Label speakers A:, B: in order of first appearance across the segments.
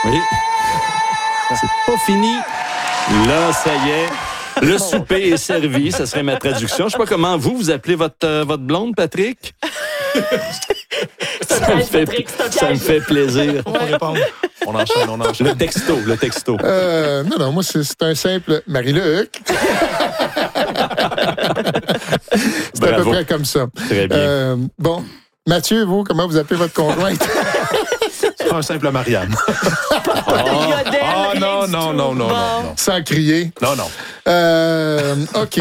A: Oui. C'est pas fini. Là, ça y est. Le souper est servi. Ça serait ma traduction. Je sais pas comment vous appelez votre blonde, Patrick? Ça me fait plaisir.
B: On répond. On enchaîne.
A: Le texto.
C: Non, moi, c'est un simple Marie-Luc. C'est à peu près comme ça.
A: Très bien.
C: Bon, Mathieu, vous, comment vous appelez votre conjointe?
B: C'est un simple Marianne. Non.
C: Sans crier.
B: Non.
C: OK.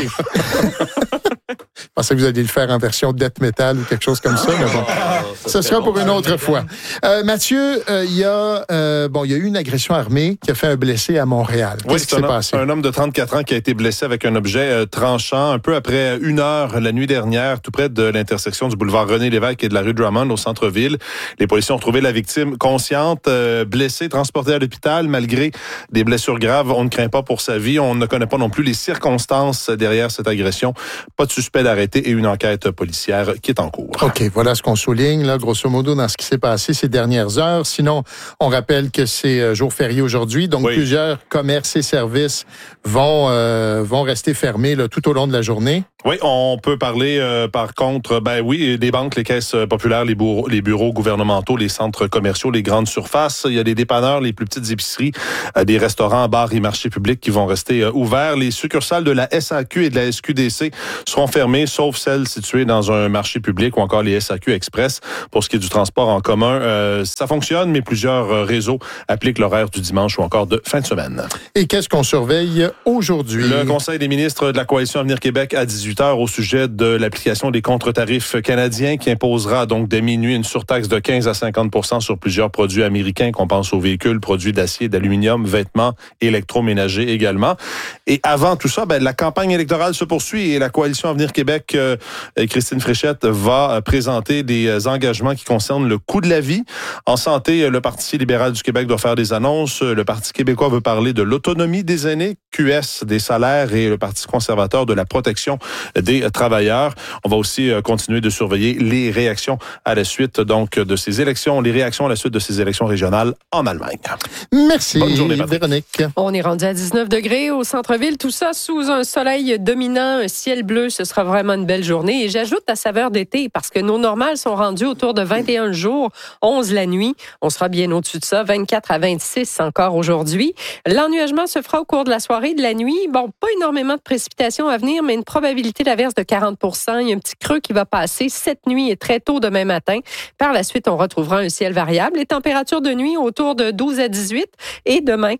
C: Je pensais que vous alliez le faire en version death metal ou quelque chose comme ça, mais bon, ce sera pour une autre fois. Mathieu, il y a eu une agression armée qui a fait un blessé à Montréal. Qu'est-ce qui s'est passé?
B: Un homme de 34 ans qui a été blessé avec un objet tranchant un peu après 1 heure la nuit dernière, tout près de l'intersection du boulevard René-Lévesque et de la rue Drummond au centre-ville. Les policiers ont trouvé la victime consciente, blessée, transportée à l'hôpital. Malgré des blessures graves, on ne craint pas pour sa vie. On ne connaît pas non plus les circonstances derrière cette agression. Pas de suspect d'arrêté et une enquête policière qui est en cours.
C: OK, voilà ce qu'on souligne, là, grosso modo, dans ce qui s'est passé ces dernières heures. Sinon, on rappelle que c'est jour férié aujourd'hui, donc plusieurs commerces et services vont rester fermés là, tout au long de la journée.
B: Oui, on peut parler, par contre, des banques, les caisses populaires, les bureaux gouvernementaux, les centres commerciaux, les grandes surfaces. Il y a des dépanneurs, les plus petites épiceries, des restaurants, bars et marchés publics qui vont rester ouverts. Les succursales de la SAQ et de la SQDC seront fermées, sauf celles situées dans un marché public ou encore les SAQ Express. Pour ce qui est du transport en commun, ça fonctionne, mais plusieurs réseaux appliquent l'horaire du dimanche ou encore de fin de semaine.
C: Et qu'est-ce qu'on surveille aujourd'hui? Le
B: Conseil des ministres de la Coalition Avenir Québec à 18h au sujet de l'application des contre-tarifs canadiens qui imposera donc dès minuit une surtaxe de 15 à 50% sur plusieurs produits américains, qu'on pense aux véhicules, produits d'acier, d'aluminium, vêtements, électroménagers également. Et avant tout ça, la campagne électorale se poursuit et la Coalition Avenir Québec, Christine Fréchette, va présenter des engagements qui concernent le coût de la vie. En santé, le Parti libéral du Québec doit faire des annonces. Le Parti québécois veut parler de l'autonomie des aînés, QS des salaires et le Parti conservateur de la protection des travailleurs. On va aussi continuer de surveiller les réactions à la suite donc de ces élections, les réactions à la suite de ces élections régionales en Allemagne.
C: Merci.
B: Bonne journée,
C: Véronique.
D: On est rendu à 19 degrés au centre-ville, tout ça sous un soleil dominant, un ciel bleu. Ce sera vraiment une belle journée. Et j'ajoute la saveur d'été parce que nos normales sont rendues autour de 21 le jour, 11 la nuit. On sera bien au-dessus de ça, 24 à 26 encore aujourd'hui. L'ennuagement se fera au cours de la soirée, de la nuit. Bon, pas énormément de précipitations à venir, mais une probabilité d'averse de 40 %. Il y a un petit creux qui va passer cette nuit et très tôt demain matin. Par la suite, on retrouvera un ciel variable. Les températures de nuit autour de 12 à 18 et demain,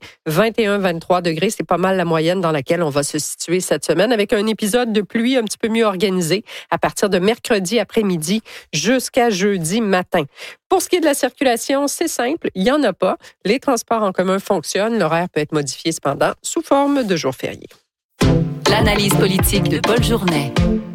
D: 21-23 degrés. C'est pas mal la moyenne dans laquelle on va se situer cette semaine avec un épisode de pluie un petit peu mieux organisé à partir de mercredi après-midi jusqu'à jeudi matin. Pour ce qui est de la circulation, c'est simple, il n'y en a pas. Les transports en commun fonctionnent. L'horaire peut être modifié cependant sous forme de jours fériés.
E: L'analyse politique de Paul Journet.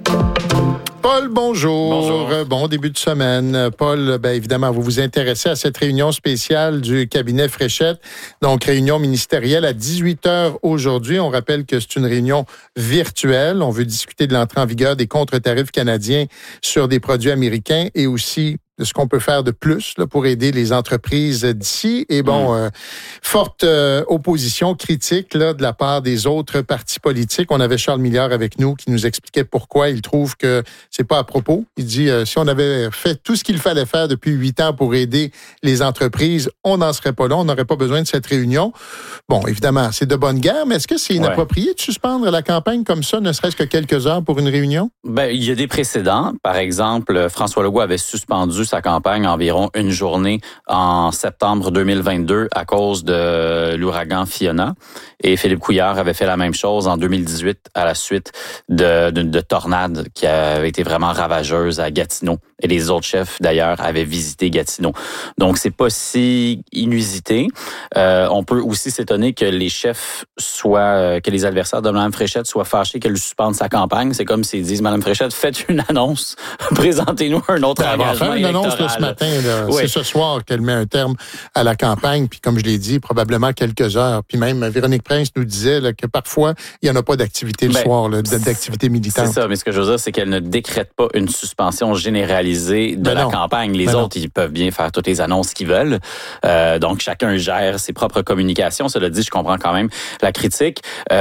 C: Paul, bonjour. Bon début de semaine. Paul, évidemment, vous vous intéressez à cette réunion spéciale du cabinet Fréchette. Donc, réunion ministérielle à 18h aujourd'hui. On rappelle que c'est une réunion virtuelle. On veut discuter de l'entrée en vigueur des contre-tarifs canadiens sur des produits américains et aussi de ce qu'on peut faire de plus là, pour aider les entreprises d'ici. Et forte opposition critique là, de la part des autres partis politiques. On avait Charles Milliard avec nous qui nous expliquait pourquoi il trouve que c'est pas à propos. Il dit si on avait fait tout ce qu'il fallait faire depuis 8 ans pour aider les entreprises, on n'en serait pas là. On n'aurait pas besoin de cette réunion. Bon, évidemment, c'est de bonne guerre, mais est-ce que c'est inapproprié de suspendre la campagne comme ça, ne serait-ce que quelques heures pour une réunion?
F: Il y a des précédents. Par exemple, François Legault avait suspendu sa campagne environ une journée en septembre 2022 à cause de l'ouragan Fiona. Et Philippe Couillard avait fait la même chose en 2018 à la suite de tornades qui avaient été vraiment ravageuses à Gatineau. Et les autres chefs, d'ailleurs, avaient visité Gatineau. Donc, c'est pas si inusité. On peut aussi s'étonner que les chefs que les adversaires de Mme Fréchette soient fâchés qu'elle suspende sa campagne. C'est comme s'ils disent, Mme Fréchette, faites une annonce. Présentez-nous un autre engagement
C: faire une annonce ce matin. Là. Oui. C'est ce soir qu'elle met un terme à la campagne. Puis comme je l'ai dit, probablement quelques heures. Puis même Véronique Prince nous disait là, que parfois, il n'y en a pas d'activité le soir, là, d'activité militante.
F: C'est ça. Mais ce que je veux dire, c'est qu'elle ne décrète pas une suspension généralisée centralisé de la campagne. Les autres, ils peuvent bien faire toutes les annonces qu'ils veulent. Donc, chacun gère ses propres communications. Cela dit, je comprends quand même la critique.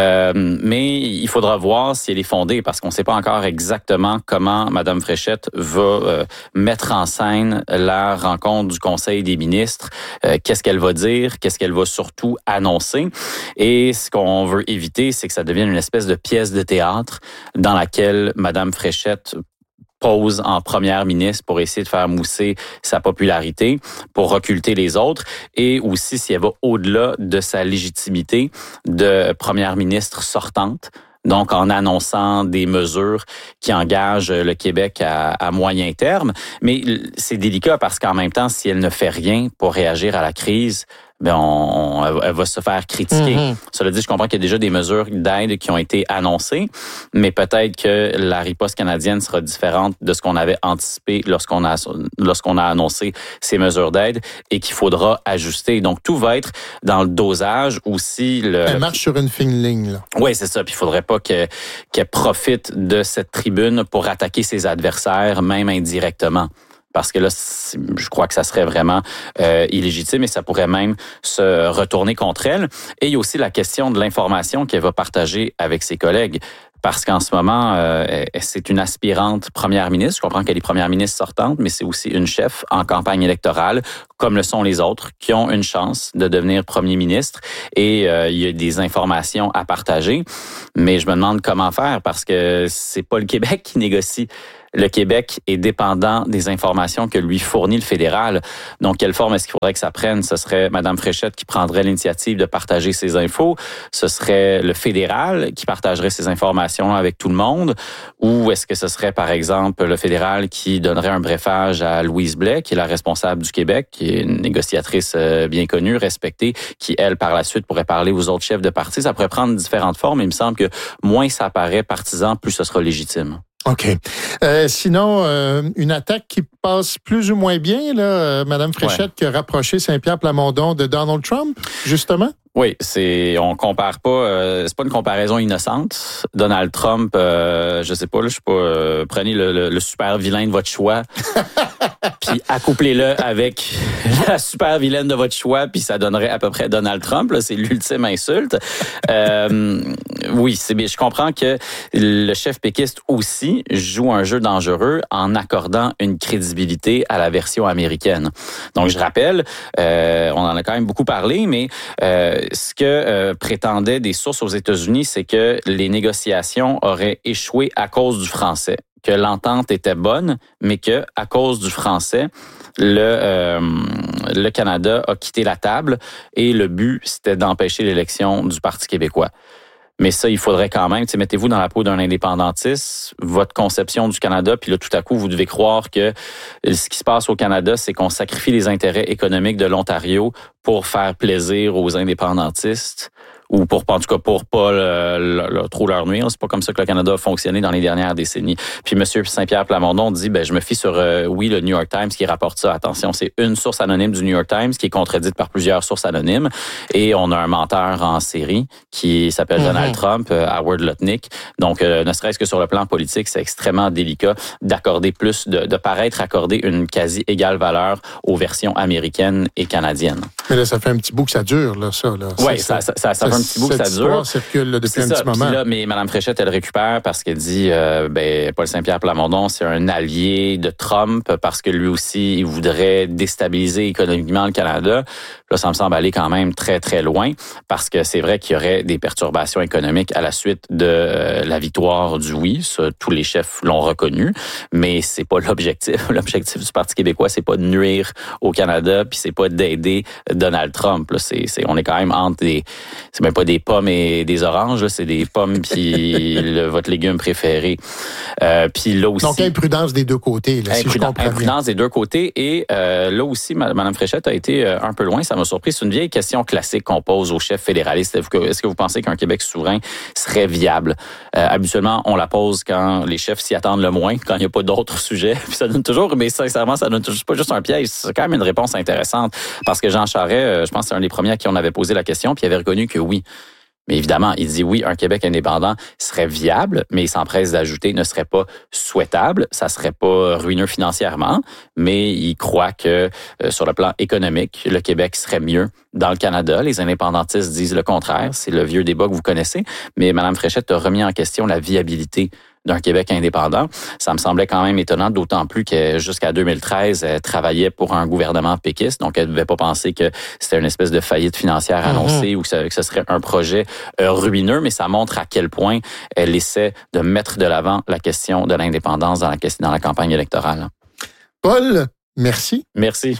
F: Mais il faudra voir si elle est fondée, parce qu'on ne sait pas encore exactement comment Mme Fréchette va mettre en scène la rencontre du Conseil des ministres. Qu'est-ce qu'elle va dire? Qu'est-ce qu'elle va surtout annoncer? Et ce qu'on veut éviter, c'est que ça devienne une espèce de pièce de théâtre dans laquelle Mme Fréchette pose en première ministre pour essayer de faire mousser sa popularité, pour occulter les autres, et aussi si elle va au-delà de sa légitimité de première ministre sortante. Donc, en annonçant des mesures qui engagent le Québec à moyen terme. Mais c'est délicat parce qu'en même temps, si elle ne fait rien pour réagir à la crise, elle va se faire critiquer. Cela dit, je comprends qu'il y a déjà des mesures d'aide qui ont été annoncées, mais peut-être que la riposte canadienne sera différente de ce qu'on avait anticipé lorsqu'on a annoncé ces mesures d'aide et qu'il faudra ajuster. Donc, tout va être dans le dosage aussi.
C: Elle marche sur une fine ligne, là.
F: Oui, c'est ça. Puis il faudrait pas qu'elle profite de cette tribune pour attaquer ses adversaires, même indirectement. Parce que là, je crois que ça serait vraiment illégitime et ça pourrait même se retourner contre elle. Et il y a aussi la question de l'information qu'elle va partager avec ses collègues. Parce qu'en ce moment, c'est une aspirante première ministre. Je comprends qu'elle est première ministre sortante, mais c'est aussi une chef en campagne électorale, comme le sont les autres, qui ont une chance de devenir premier ministre. Et il y a des informations à partager. Mais je me demande comment faire, parce que c'est pas le Québec qui négocie. Le Québec est dépendant des informations que lui fournit le fédéral. Donc, quelle forme est-ce qu'il faudrait que ça prenne? Ce serait Mme Fréchette qui prendrait l'initiative de partager ces infos. Ce serait le fédéral qui partagerait ces informations avec tout le monde. Ou est-ce que ce serait, par exemple, le fédéral qui donnerait un brefage à Louise Blais, qui est la responsable du Québec, qui est une négociatrice bien connue, respectée, qui, elle, par la suite, pourrait parler aux autres chefs de parti. Ça pourrait prendre différentes formes. Il me semble que moins ça paraît partisan, plus ce sera légitime.
C: OK. Sinon, une attaque qui passe plus ou moins bien, là, Mme Fréchette qui a rapproché Saint-Pierre Plamondon de Donald Trump, justement?
F: Oui, on compare pas, c'est pas une comparaison innocente. Donald Trump, je sais pas, là, je sais pas, prenez le super vilain de votre choix, puis accouplez-le avec la super vilaine de votre choix, puis ça donnerait à peu près Donald Trump. Là, c'est l'ultime insulte. Oui, je comprends que le chef péquiste aussi joue un jeu dangereux en accordant une crédibilité à la version américaine. Donc, je rappelle, on en a quand même beaucoup parlé, mais ce que prétendaient des sources aux États-Unis, c'est que les négociations auraient échoué à cause du français, que l'entente était bonne, mais que à cause du français, le Canada a quitté la table et le but, c'était d'empêcher l'élection du Parti québécois. Mais ça, il faudrait quand même, mettez-vous dans la peau d'un indépendantiste, votre conception du Canada, puis là, tout à coup, vous devez croire que ce qui se passe au Canada, c'est qu'on sacrifie les intérêts économiques de l'Ontario pour faire plaisir aux indépendantistes, ou pour pas trop leur nuire. C'est pas comme ça que le Canada a fonctionné dans les dernières décennies. Puis M. Saint-Pierre Plamondon dit, je me fie sur, le New York Times qui rapporte ça. Attention, c'est une source anonyme du New York Times qui est contredite par plusieurs sources anonymes. Et on a un menteur en série qui s'appelle Donald Trump, Howard Lutnick. Donc, ne serait-ce que sur le plan politique, c'est extrêmement délicat d'accorder plus, de paraître accorder une quasi égale valeur aux versions américaines et canadiennes.
C: Mais là, ça fait un petit bout que ça dure, là, ça.
F: Oui, ça fait un petit bout que ça dure.
C: Circule là, depuis un petit moment.
F: Puis là, mais Mme Fréchette, elle récupère parce qu'elle dit, Paul Saint-Pierre Plamondon, c'est un allié de Trump parce que lui aussi, il voudrait déstabiliser économiquement le Canada. Là, ça me semble aller quand même très, très loin parce que c'est vrai qu'il y aurait des perturbations économiques à la suite de la victoire du oui. Ça, tous les chefs l'ont reconnu, mais c'est pas l'objectif. L'objectif du Parti québécois, c'est pas de nuire au Canada puis c'est pas d'aider Donald Trump. Là, on est quand même entre c'est même pas des pommes et des oranges, là, c'est des pommes puis votre légume préféré. Puis là aussi.
C: Donc imprudence des deux côtés, là, si je comprends bien.
F: Imprudence des deux côtés et là aussi, Mme Fréchette a été un peu loin. Ça m'a surpris. C'est une vieille question classique qu'on pose aux chefs fédéralistes. Est-ce que vous pensez qu'un Québec souverain serait viable? Habituellement, on la pose quand les chefs s'y attendent le moins, quand il n'y a pas d'autres sujets. Puis ça donne toujours, mais sincèrement, ça donne toujours pas juste un piège. C'est quand même une réponse intéressante parce que Jean Charest, je pense que c'est un des premiers à qui on avait posé la question, puis il avait reconnu que oui. Mais évidemment, il dit oui, un Québec indépendant serait viable, mais il s'empresse d'ajouter ne serait pas souhaitable, ça serait pas ruineux financièrement, mais il croit que sur le plan économique, le Québec serait mieux dans le Canada. Les indépendantistes disent le contraire, c'est le vieux débat que vous connaissez, mais Mme Fréchette a remis en question la viabilité d'un Québec indépendant. Ça me semblait quand même étonnant, d'autant plus que jusqu'à 2013, elle travaillait pour un gouvernement péquiste, donc elle ne devait pas penser que c'était une espèce de faillite financière annoncée ou que ce serait un projet ruineux, mais ça montre à quel point elle essaie de mettre de l'avant la question de l'indépendance dans la campagne électorale.
C: Paul, merci.
F: Merci.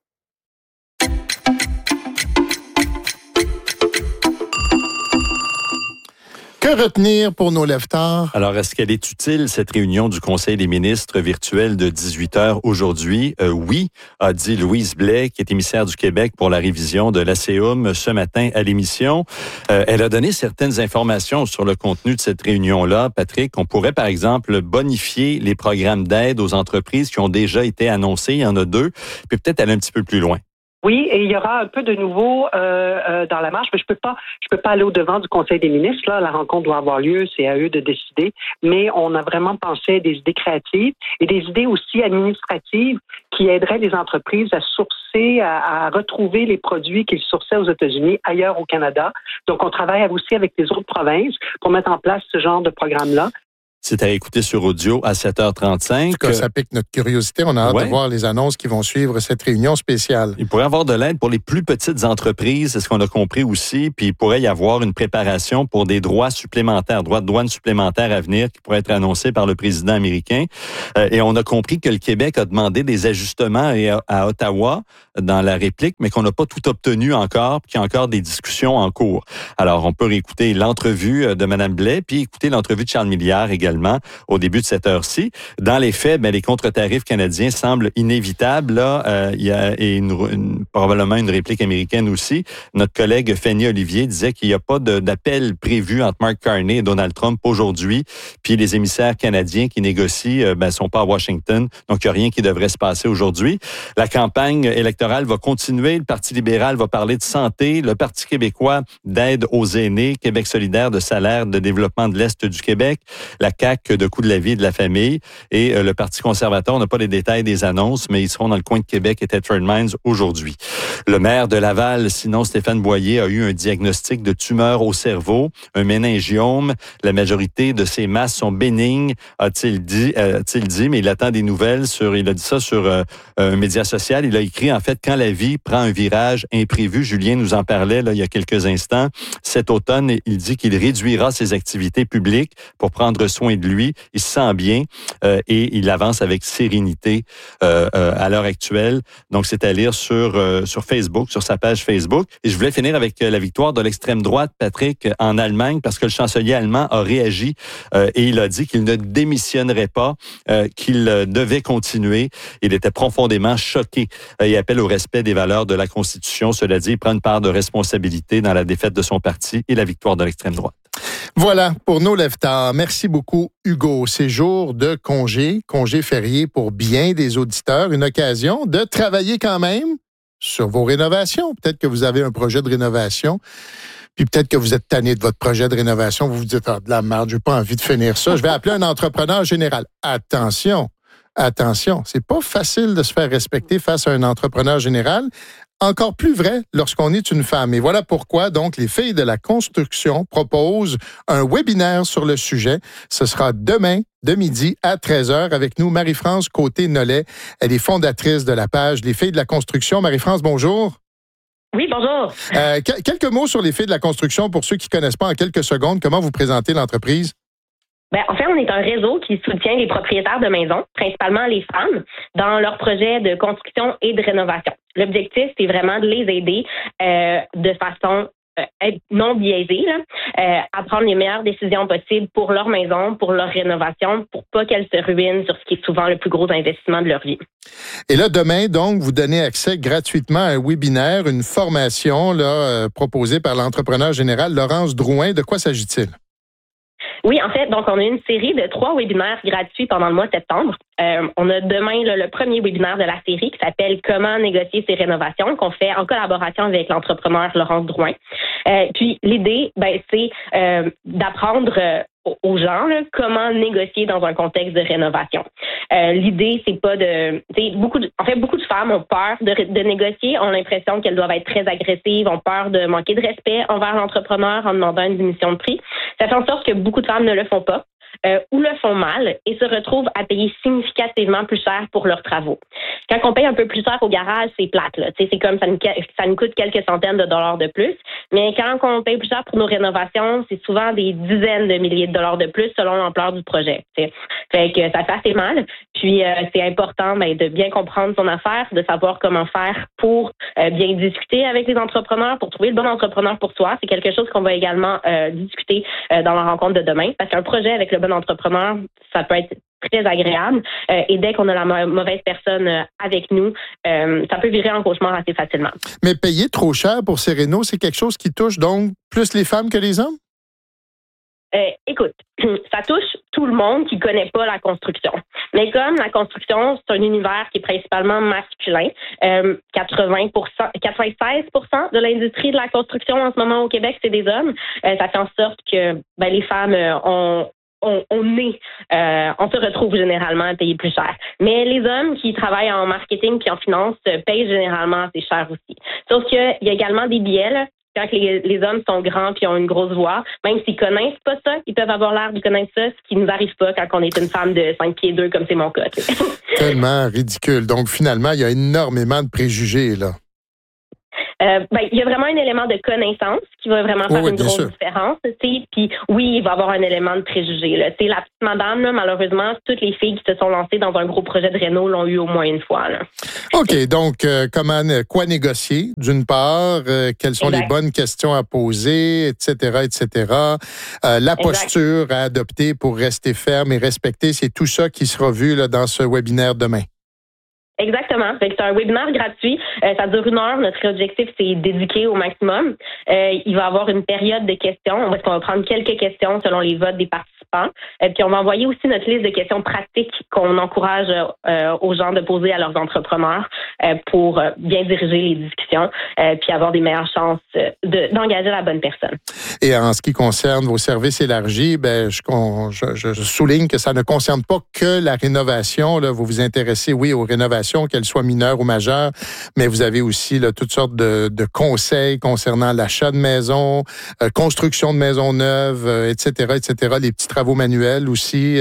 C: Que retenir pour nos lève-tard?
A: Alors, est-ce qu'elle est utile, cette réunion du Conseil des ministres virtuelle de 18 heures aujourd'hui? Oui, a dit Louise Blais, qui est émissaire du Québec pour la révision de l'ACUM ce matin à l'émission. Elle a donné certaines informations sur le contenu de cette réunion-là. Patrick, on pourrait, par exemple, bonifier les programmes d'aide aux entreprises qui ont déjà été annoncés. Il y en a 2. Puis peut-être aller un petit peu plus loin.
G: Oui, et il y aura un peu de nouveau dans la marche, mais je peux pas aller au-devant du Conseil des ministres. Là, la rencontre doit avoir lieu, c'est à eux de décider. Mais on a vraiment pensé à des idées créatives et des idées aussi administratives qui aideraient les entreprises à sourcer, à retrouver les produits qu'ils sourçaient aux États-Unis, ailleurs au Canada. Donc, on travaille aussi avec les autres provinces pour mettre en place ce genre de programme-là.
A: C'est à écouter sur audio à 7h35.
C: En tout cas, ça pique notre curiosité. On a hâte de voir les annonces qui vont suivre cette réunion spéciale.
A: Il pourrait y avoir de l'aide pour les plus petites entreprises, c'est ce qu'on a compris aussi. Puis il pourrait y avoir une préparation pour des droits supplémentaires, droits de douane supplémentaires à venir qui pourraient être annoncés par le président américain. Et on a compris que le Québec a demandé des ajustements à Ottawa dans la réplique, mais qu'on n'a pas tout obtenu encore, puis qu'il y a encore des discussions en cours. Alors, on peut réécouter l'entrevue de Mme Blais, puis écouter l'entrevue de Charles Milliard également au début de cette heure-ci. Dans les faits, les contre-tarifs canadiens semblent inévitables. Là, il y a probablement une réplique américaine aussi. Notre collègue Fanny Olivier disait qu'il n'y a pas d'appel prévu entre Mark Carney et Donald Trump aujourd'hui. Puis les émissaires canadiens qui négocient sont pas à Washington. Donc, il n'y a rien qui devrait se passer aujourd'hui. La campagne électorale va continuer. Le Parti libéral va parler de santé. Le Parti québécois d'aide aux aînés. Québec solidaire de salaire de développement de l'Est du Québec. La CAQ de coût de la vie et de la famille. Et le Parti conservateur, on n'a pas les détails des annonces, mais ils seront dans le coin de Québec et Thetford Mines aujourd'hui. Le maire de Laval, sinon Stéphane Boyer, a eu un diagnostic de tumeur au cerveau, un méningiome. La majorité de ces masses sont bénignes, a-t-il dit, mais il attend des nouvelles il a dit ça sur un média social. Il a écrit, en fait, quand la vie prend un virage imprévu, Julien nous en parlait là, il y a quelques instants, cet automne, il dit qu'il réduira ses activités publiques pour prendre soin de lui. Il se sent bien et il avance avec sérénité à l'heure actuelle. Donc, c'est à lire sur Facebook, sur sa page Facebook. Et je voulais finir avec la victoire de l'extrême droite, Patrick, en Allemagne, parce que le chancelier allemand a réagi et il a dit qu'il ne démissionnerait pas, qu'il devait continuer. Il était profondément choqué. Il appelle au respect des valeurs de la Constitution. Cela dit, il prend une part de responsabilité dans la défaite de son parti et la victoire de l'extrême droite.
C: Voilà pour nos lève-tard. Merci beaucoup, Hugo. Ces jours de congé férié pour bien des auditeurs, une occasion de travailler quand même sur vos rénovations. Peut-être que vous avez un projet de rénovation, puis peut-être que vous êtes tanné de votre projet de rénovation. Vous vous dites, de la merde, j'ai pas envie de finir ça. Je vais appeler un entrepreneur général. Attention, c'est pas facile de se faire respecter face à un entrepreneur général. Encore plus vrai lorsqu'on est une femme. Et voilà pourquoi, donc, les filles de la construction proposent un webinaire sur le sujet. Ce sera demain, de midi à 13h, avec nous, Marie-France Côté-Nollet. Elle est fondatrice de la page Les filles de la construction. Marie-France, bonjour.
H: Oui, bonjour.
C: Quelques mots sur les filles de la construction pour ceux qui ne connaissent pas en quelques secondes. Comment vous présentez l'entreprise?
H: En fait, on est un réseau qui soutient les propriétaires de maisons, principalement les femmes, dans leurs projets de construction et de rénovation. L'objectif, c'est vraiment de les aider de façon non biaisée à prendre les meilleures décisions possibles pour leur maison, pour leur rénovation, pour pas qu'elles se ruinent sur ce qui est souvent le plus gros investissement de leur vie.
C: Et là, demain, donc, vous donnez accès gratuitement à un webinaire, une formation proposée par l'entrepreneur général Laurence Drouin. De quoi s'agit-il?
H: Oui, en fait, donc on a une série de 3 webinaires gratuits pendant le mois de septembre. On a demain le premier webinaire de la série qui s'appelle « Comment négocier ses rénovations » qu'on fait en collaboration avec l'entrepreneur Laurence Drouin. Puis l'idée, c'est d'apprendre aux gens comment négocier dans un contexte de rénovation. L'idée, c'est pas beaucoup de femmes ont peur de négocier, ont l'impression qu'elles doivent être très agressives, ont peur de manquer de respect envers l'entrepreneur en demandant une diminution de prix. Ça fait en sorte que beaucoup de femmes ne le font pas. Ou le font mal et se retrouvent à payer significativement plus cher pour leurs travaux. Quand on paye un peu plus cher au garage, c'est plate, là. C'est comme ça nous coûte quelques centaines de dollars de plus. Mais quand on paye plus cher pour nos rénovations, c'est souvent des dizaines de milliers de dollars de plus selon l'ampleur du projet. T'sais. Fait que ça fait assez mal. Puis c'est important de bien comprendre son affaire, de savoir comment faire pour bien discuter avec les entrepreneurs, pour trouver le bon entrepreneur pour soi. C'est quelque chose qu'on va également discuter dans la rencontre de demain. Parce qu'un projet avec le bon entrepreneur, ça peut être très agréable. Et dès qu'on a la mauvaise personne avec nous, ça peut virer en cauchemar assez facilement.
C: Mais payer trop cher pour ces rénaux, c'est quelque chose qui touche donc plus les femmes que les hommes?
H: Écoute, ça touche tout le monde qui connaît pas la construction. Mais comme la construction, c'est un univers qui est principalement masculin, 96% de l'industrie de la construction en ce moment au Québec, c'est des hommes. Ça fait en sorte que les femmes on se retrouve généralement à payer plus cher. Mais les hommes qui travaillent en marketing puis en finance payent généralement assez cher aussi. Sauf qu'il y a également des biais, là. Quand les hommes sont grands puis ont une grosse voix, même s'ils connaissent pas ça, ils peuvent avoir l'air de connaître ça, ce qui nous arrive pas quand on est une femme de 5 pieds 2, comme c'est mon cas.
C: Tellement ridicule. Donc, finalement, il y a énormément de préjugés, là.
H: Il y a vraiment un élément de connaissance qui va vraiment faire une grosse différence. Puis oui, il va y avoir un élément de préjugé. Là. La petite madame, là, malheureusement, toutes les filles qui se sont lancées dans un gros projet de réno l'ont eu au moins une fois. Là.
C: OK, donc quoi négocier, d'une part, quelles sont les bonnes questions à poser, etc., etc. La posture à adopter pour rester ferme et respecter, c'est tout ça qui sera vu là, dans ce webinaire demain.
H: Exactement. C'est un webinaire gratuit. Ça dure 1 heure. Notre objectif, c'est d'éduquer au maximum. Il va y avoir une période de questions. On va prendre quelques questions selon les votes des participants. Puis on va envoyer aussi notre liste de questions pratiques qu'on encourage aux gens de poser à leurs entrepreneurs pour bien diriger les discussions puis avoir des meilleures chances d'engager la bonne personne.
C: Et en ce qui concerne vos services élargis, je souligne que ça ne concerne pas que la rénovation. Là. Vous vous intéressez, oui, aux rénovations, qu'elles soient mineures ou majeures, mais vous avez aussi là, toutes sortes de conseils concernant l'achat de maisons, construction de maisons neuves, etc., etc., les petits travaux manuels aussi,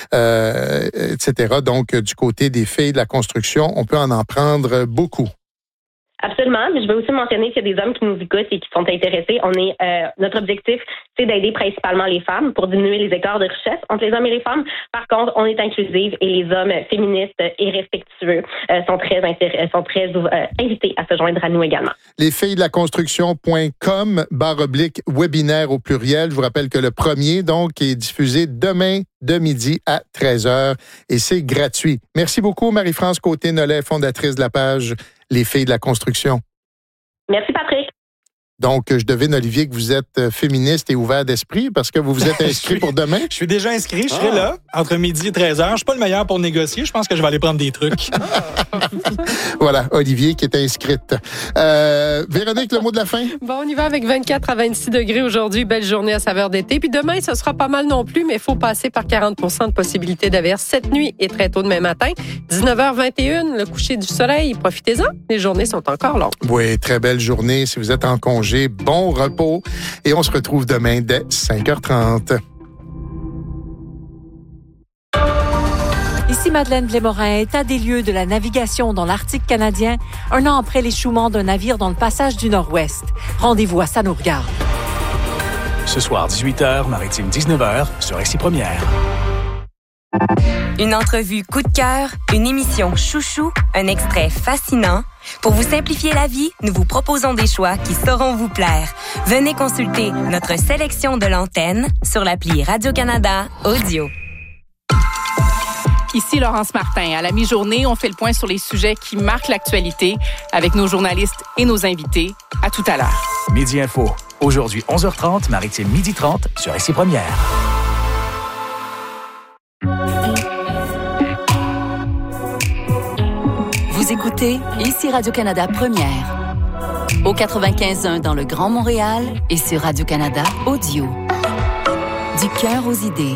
C: etc. Donc, du côté des filles de la construction, on peut en prendre beaucoup.
H: Absolument. Mais je veux aussi mentionner qu'il y a des hommes qui nous écoutent et qui sont intéressés. Notre objectif, c'est d'aider principalement les femmes pour diminuer les écarts de richesse entre les hommes et les femmes. Par contre, on est inclusive et les hommes féministes et respectueux sont très invités à se joindre à nous également.
C: lesfillesdelaconstruction.com/webinaire au pluriel. Je vous rappelle que le premier, donc, est diffusé demain de midi à 13h et c'est gratuit. Merci beaucoup, Marie-France Côté-Nollet, fondatrice de la page Les filles de la construction.
H: Merci, Patrick.
C: Donc, je devine, Olivier, que vous êtes féministe et ouvert d'esprit parce que vous vous êtes inscrit pour demain.
I: Je suis déjà inscrit. Je serai là entre midi et 13h. Je suis pas le meilleur pour négocier. Je pense que je vais aller prendre des trucs.
C: Voilà, Olivier qui est inscrite. Véronique, le mot de la fin?
D: Bon, on y va avec 24 à 26 degrés aujourd'hui. Belle journée à saveur d'été. Puis demain, ce sera pas mal non plus, mais il faut passer par 40% de possibilité d'averse cette nuit et très tôt demain matin. 19h21, le coucher du soleil. Profitez-en. Les journées sont encore longues.
C: Oui, très belle journée. Si vous êtes en congé, bon repos. Et on se retrouve demain dès 5h30.
J: Ici Madeleine Blais-Morin, état des lieux de la navigation dans l'Arctique canadien, 1 an après l'échouement d'un navire dans le passage du Nord-Ouest. Rendez-vous à Ça nous regarde.
K: Ce soir, 18h, Maritime 19h, sur Ici Première.
L: Une entrevue coup de cœur, une émission chouchou, un extrait fascinant. Pour vous simplifier la vie, nous vous proposons des choix qui sauront vous plaire. Venez consulter notre sélection de l'antenne sur l'appli Radio-Canada Audio.
M: Ici Laurence Martin. À la mi-journée, on fait le point sur les sujets qui marquent l'actualité avec nos journalistes et nos invités. À tout à l'heure.
K: Midi Info. Aujourd'hui, 11h30, Maritime 12h30 sur Ici Première.
E: Vous écoutez Ici Radio-Canada Première. au 95.1 dans le Grand Montréal et sur Radio-Canada Audio. Du cœur aux idées.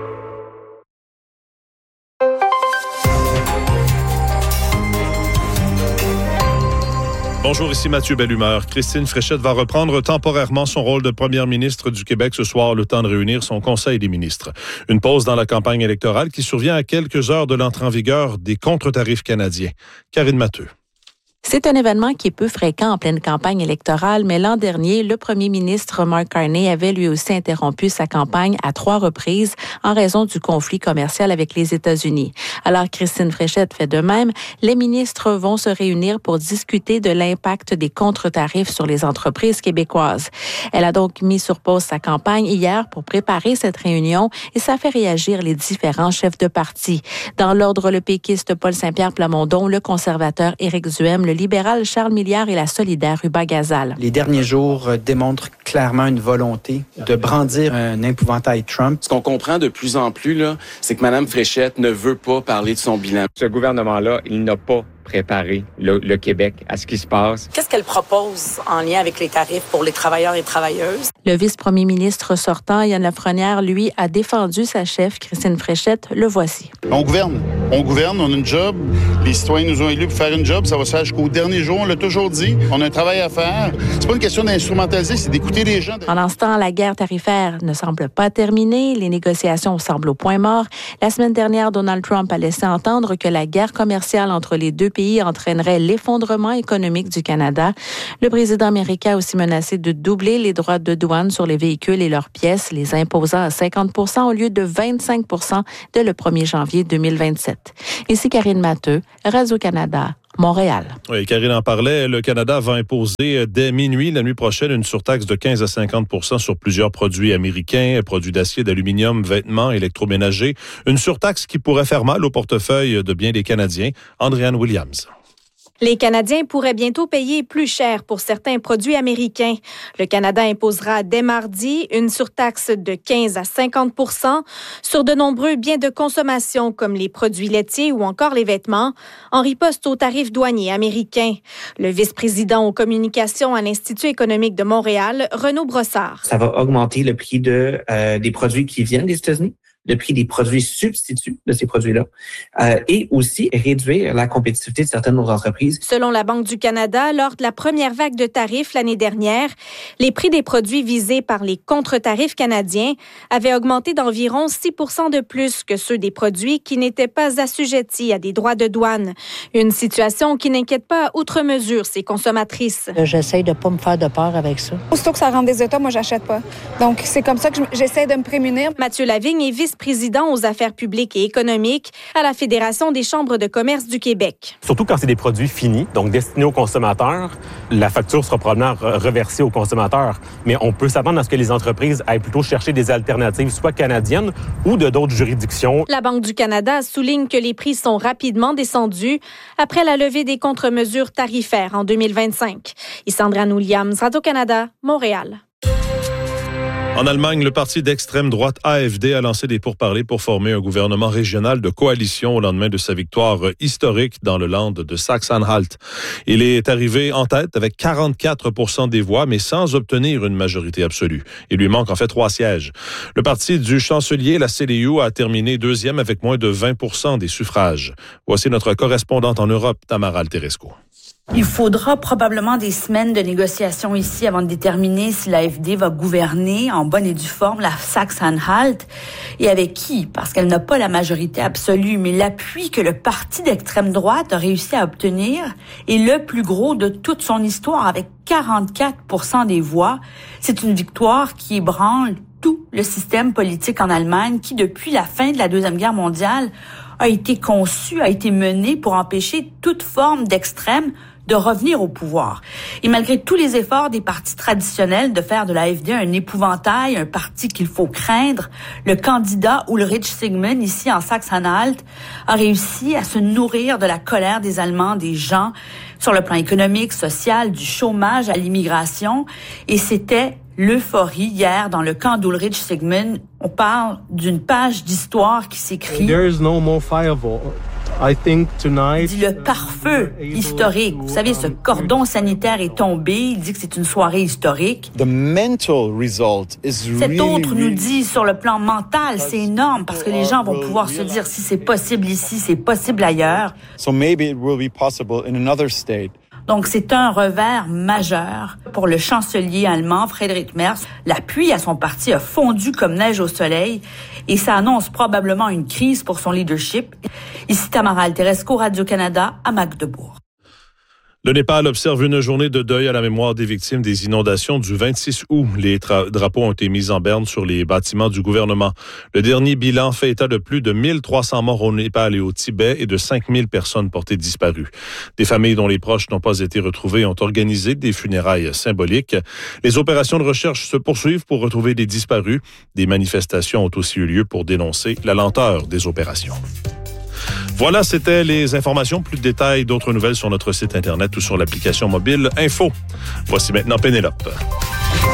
B: Bonjour, ici Mathieu Bellumeur. Christine Fréchette va reprendre temporairement son rôle de première ministre du Québec ce soir, le temps de réunir son Conseil des ministres. Une pause dans la campagne électorale qui survient à quelques heures de l'entrée en vigueur des contre-tarifs canadiens. Karine Matheux.
N: C'est un événement qui est peu fréquent en pleine campagne électorale, mais l'an dernier, le premier ministre Mark Carney avait lui aussi interrompu sa campagne à 3 reprises en raison du conflit commercial avec les États-Unis. Alors, Christine Fréchette fait de même. Les ministres vont se réunir pour discuter de l'impact des contre-tarifs sur les entreprises québécoises. Elle a donc mis sur pause sa campagne hier pour préparer cette réunion et ça fait réagir les différents chefs de parti. Dans l'ordre, le péquiste Paul Saint-Pierre Plamondon, le conservateur Éric Duhem, le libéral Charles Milliard et la solidaire Ruba Gazal.
O: Les derniers jours démontrent clairement une volonté de brandir un épouvantail Trump.
P: Ce qu'on comprend de plus en plus, là, c'est que Mme Fréchette ne veut pas parler de son bilan.
Q: Ce gouvernement-là, il n'a pas préparé le Québec à ce qui se passe.
R: Qu'est-ce qu'elle propose en lien avec les tarifs pour les travailleurs et travailleuses?
N: Le vice-premier ministre sortant, Yann Lafrenière, lui, a défendu sa chef, Christine Fréchette. Le voici.
S: On gouverne, on a une job. Les citoyens nous ont élus pour faire une job. Ça va se faire jusqu'au dernier jour. On l'a toujours dit. On a un travail à faire. C'est pas une question d'instrumentaliser, c'est d'écouter les gens.
N: Pendant ce temps, la guerre tarifaire ne semble pas terminée. Les négociations semblent au point mort. La semaine dernière, Donald Trump a laissé entendre que la guerre commerciale entre les deux pays entraînerait l'effondrement économique du Canada. Le président américain a aussi menacé de doubler les droits de douane sur les véhicules et leurs pièces, les imposant à 50 % au lieu de 25 % dès le 1er janvier 2027. Ici Karine Matheux, Radio-Canada, Montréal.
B: Oui, Karine en parlait. Le Canada va imposer dès minuit, la nuit prochaine, une surtaxe de 15 à 50 % sur plusieurs produits américains, produits d'acier, d'aluminium, vêtements, électroménagers. Une surtaxe qui pourrait faire mal au portefeuille de bien des Canadiens. Andréanne Williams.
T: Les Canadiens pourraient bientôt payer plus cher pour certains produits américains. Le Canada imposera dès mardi une surtaxe de 15 à 50 % sur de nombreux biens de consommation comme les produits laitiers ou encore les vêtements, en riposte aux tarifs douaniers américains. Le vice-président aux communications à l'Institut économique de Montréal, Renaud Brossard.
U: Ça va augmenter le prix des produits qui viennent des États-Unis, le prix des produits substituts de ces produits-là, et aussi réduire la compétitivité de certaines de nos entreprises.
T: Selon la Banque du Canada, lors de la première vague de tarifs l'année dernière, les prix des produits visés par les contre-tarifs canadiens avaient augmenté d'environ 6 % de plus que ceux des produits qui n'étaient pas assujettis à des droits de douane. Une situation qui n'inquiète pas outre mesure ces consommatrices.
V: J'essaie de ne pas me faire de peur avec ça.
W: Aussitôt que ça rentre des États, moi, j'achète pas. Donc, c'est comme ça que j'essaie de me prémunir.
T: Mathieu Lavigne est vice-président aux affaires publiques et économiques à la Fédération des chambres de commerce du Québec.
X: Surtout quand c'est des produits finis, donc destinés aux consommateurs, la facture sera probablement reversée aux consommateurs. Mais on peut s'attendre à ce que les entreprises aillent plutôt chercher des alternatives, soit canadiennes ou de d'autres juridictions.
T: La Banque du Canada souligne que les prix sont rapidement descendus après la levée des contre-mesures tarifaires en 2025. Ici Andréanne Williams, Radio-Canada, Montréal.
B: En Allemagne, le parti d'extrême droite AfD a lancé des pourparlers pour former un gouvernement régional de coalition au lendemain de sa victoire historique dans le land de Saxe-Anhalt. Il est arrivé en tête avec 44 % des voix, mais sans obtenir une majorité absolue. Il lui manque en fait 3 sièges. Le parti du chancelier, la CDU, a terminé deuxième avec moins de 20 % des suffrages. Voici notre correspondante en Europe, Tamara Alterescu.
Y: Il faudra probablement des semaines de négociations ici avant de déterminer si l'AfD va gouverner en bonne et due forme la Saxe-Anhalt et avec qui, parce qu'elle n'a pas la majorité absolue, mais l'appui que le parti d'extrême droite a réussi à obtenir est le plus gros de toute son histoire avec 44 % des voix. C'est une victoire qui ébranle tout le système politique en Allemagne qui, depuis la fin de la Deuxième Guerre mondiale, a été conçu, a été mené pour empêcher toute forme d'extrême de revenir au pouvoir. Et malgré tous les efforts des partis traditionnels de faire de l'AfD un épouvantail, un parti qu'il faut craindre, le candidat Ulrich Sigmund, ici en Saxe-Anhalt, a réussi à se nourrir de la colère des Allemands, des gens, sur le plan économique, social, du chômage à l'immigration. Et c'était l'euphorie hier dans le camp d'Ulrich Sigmund. On parle d'une page d'histoire qui s'écrit.
Z: There is no more firewall
Y: Il dit le pare-feu historique. Vous savez, ce cordon sanitaire est tombé. Il dit que c'est une soirée historique. Cet autre nous dit, sur le plan mental, c'est énorme parce que les gens vont pouvoir se dire, si c'est possible ici, c'est possible ailleurs. Donc, c'est un revers majeur pour le chancelier allemand, Friedrich Merz. L'appui à son parti a fondu comme neige au soleil et ça annonce probablement une crise pour son leadership. Ici Tamara Alteresco, Radio-Canada, à Magdebourg.
B: Le Népal observe une journée de deuil à la mémoire des victimes des inondations du 26 août. Les drapeaux ont été mis en berne sur les bâtiments du gouvernement. Le dernier bilan fait état de plus de 1300 morts au Népal et au Tibet et de 5000 personnes portées disparues. Des familles dont les proches n'ont pas été retrouvés ont organisé des funérailles symboliques. Les opérations de recherche se poursuivent pour retrouver des disparus. Des manifestations ont aussi eu lieu pour dénoncer la lenteur des opérations. Voilà, c'était les informations. Plus de détails, d'autres nouvelles sur notre site Internet ou sur l'application mobile Info. Voici maintenant Pénélope.